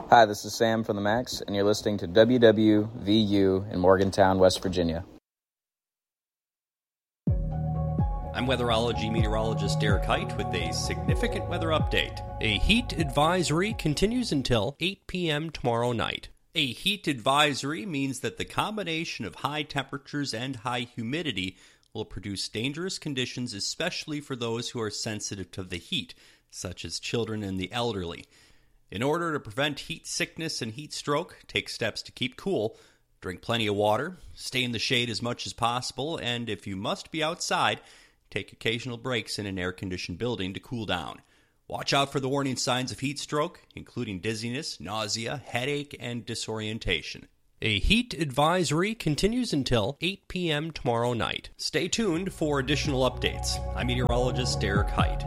Hi, this is Sam from the Max, and you're listening to WWVU in Morgantown, West Virginia. I'm weatherology meteorologist Derek Height with a significant weather update. A heat advisory continues until 8 p.m. tomorrow night. A heat advisory means that the combination of high temperatures and high humidity will produce dangerous conditions, especially for those who are sensitive to the heat, such as children and the elderly. In order to prevent heat sickness and heat stroke, take steps to keep cool, drink plenty of water, stay in the shade as much as possible, and if you must be outside, take occasional breaks in an air-conditioned building to cool down. Watch out for the warning signs of heat stroke, including dizziness, nausea, headache, and disorientation. A heat advisory continues until 8 p.m. tomorrow night. Stay tuned for additional updates. I'm meteorologist Derek Height.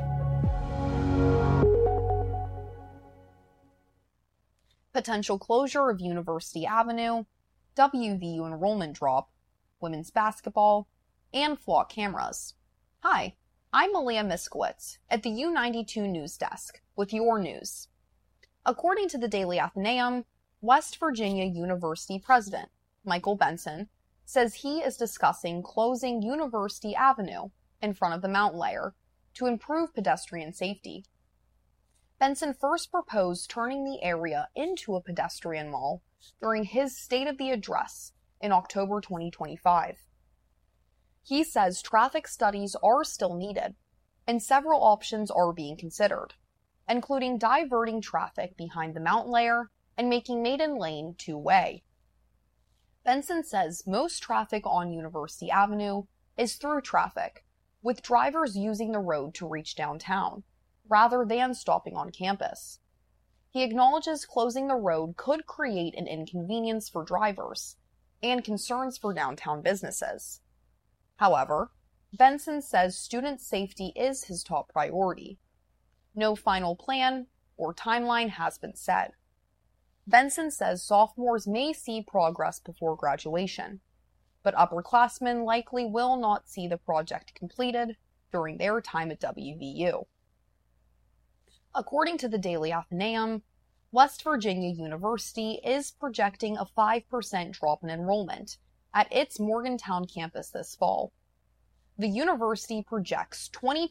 Potential closure of University Avenue, WVU enrollment drop, women's basketball, and flock cameras. Hi, I'm Malia Miskowitz at the U92 News Desk with your news. According to the Daily Athenaeum, West Virginia University President Michael Benson says he is discussing closing University Avenue in front of the mountain layer to improve pedestrian safety. Benson first proposed turning the area into a pedestrian mall during his State of the Address in October 2025. He says traffic studies are still needed, and several options are being considered, including diverting traffic behind the mountain layer and making Maiden Lane two-way. Benson says most traffic on University Avenue is through traffic, with drivers using the road to reach downtown, rather than stopping on campus. He acknowledges closing the road could create an inconvenience for drivers and concerns for downtown businesses. However, Benson says student safety is his top priority. No final plan or timeline has been set. Benson says sophomores may see progress before graduation, but upperclassmen likely will not see the project completed during their time at WVU. According to the Daily Athenaeum, West Virginia University is projecting a 5% drop in enrollment at its Morgantown campus this fall. The university projects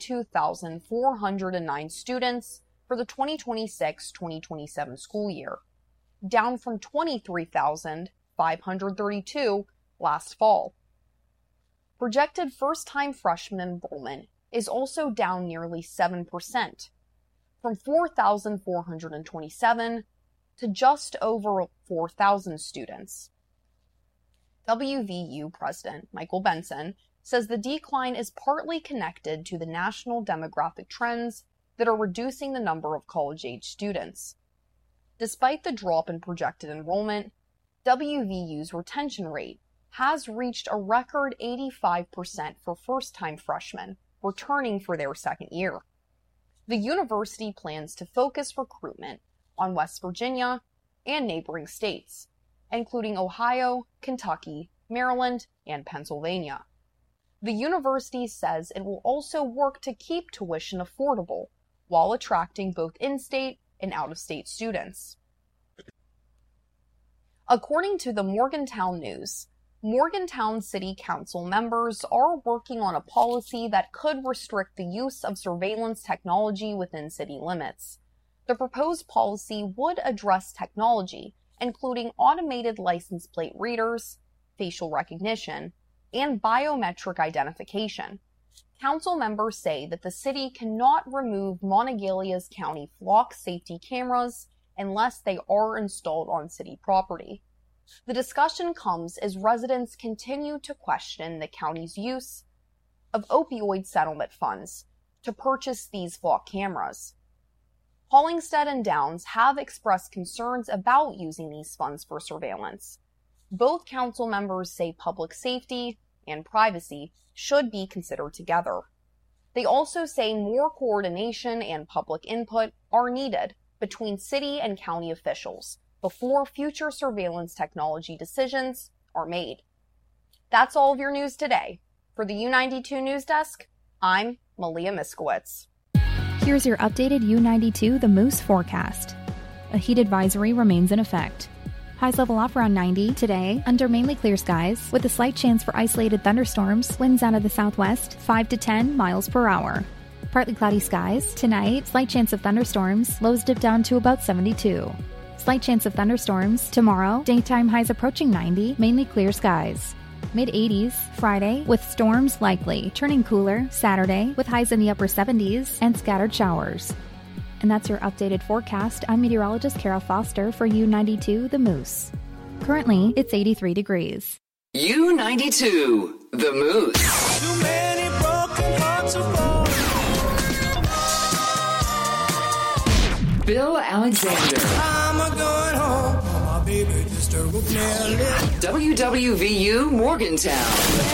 22,409 students for the 2026-2027 school year, down from 23,532 last fall. Projected first-time freshman enrollment is also down nearly 7%, from 4,427 to just over 4,000 students. WVU President Michael Benson says the decline is partly connected to the national demographic trends that are reducing the number of college-age students. Despite the drop in projected enrollment, WVU's retention rate has reached a record 85% for first-time freshmen returning for their second year. The university plans to focus recruitment on West Virginia and neighboring states, including Ohio, Kentucky, Maryland, and Pennsylvania. The university says it will also work to keep tuition affordable while attracting both in-state and out-of-state students. According to the Morgantown News, Morgantown City Council members are working on a policy that could restrict the use of surveillance technology within city limits. The proposed policy would address technology, including automated license plate readers, facial recognition, and biometric identification. Council members say that the city cannot remove Monongahela County flock safety cameras unless they are installed on city property. The discussion comes as residents continue to question the county's use of opioid settlement funds to purchase these flock cameras. Hollingstead and Downs have expressed concerns about using these funds for surveillance. Both council members say public safety and privacy should be considered together. They also say more coordination and public input are needed between city and county officials before future surveillance technology decisions are made. That's all of your news today. For the U92 News Desk, I'm Malia Miskowitz. Here's your updated U92 The Moose forecast. A heat advisory remains in effect. Highs level off around 90 today under mainly clear skies with a slight chance for isolated thunderstorms, winds out of the southwest 5 to 10 miles per hour. Partly cloudy skies tonight, slight chance of thunderstorms, lows dip down to about 72. Slight chance of thunderstorms tomorrow, daytime highs approaching 90, mainly clear skies. Mid-80s Friday with storms likely, turning cooler Saturday with highs in the upper 70s and scattered showers. And that's your updated forecast. I'm meteorologist Carol Foster for U92 The Moose. Currently, it's 83 degrees. U92 The Moose. Too many broken hearts are falling. Bill Alexander. I'm a going home. My baby just wrote me a letter. WWVU Morgantown.